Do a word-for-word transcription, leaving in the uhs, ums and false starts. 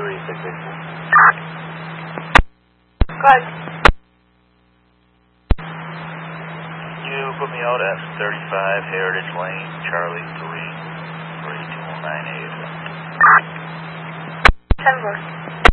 three six six four. Good. You put me out at thirty-five Heritage Lane, Charlie three, three two nine eight. ten four.